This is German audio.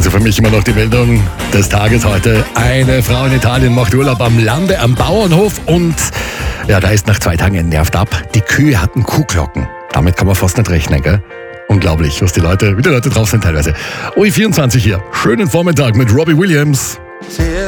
Also für mich immer noch die Meldung des Tages heute. Eine Frau in Italien macht Urlaub am Lande, am Bauernhof und ja, da ist nach 2 Tagen entnervt ab. Die Kühe hatten Kuhglocken. Damit kann man fast nicht rechnen, gell? Unglaublich, wie die Leute drauf sind teilweise. OE24 hier. Schönen Vormittag mit Robbie Williams.